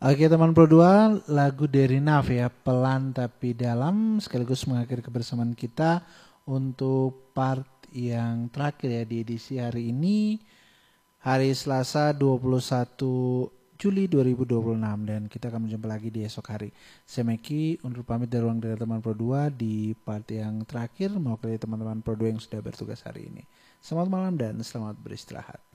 Oke teman Pro 2, lagu dari Nav ya, pelan tapi dalam, sekaligus mengakhiri kebersamaan kita untuk part yang terakhir ya di edisi hari ini, hari Selasa 21 Juli 2026, dan kita akan berjumpa lagi di esok hari. Saya Meki, undur pamit dari ruang dari teman Pro 2 di part yang terakhir, mewakili teman-teman Pro 2 yang sudah bertugas hari ini. Selamat malam dan selamat beristirahat.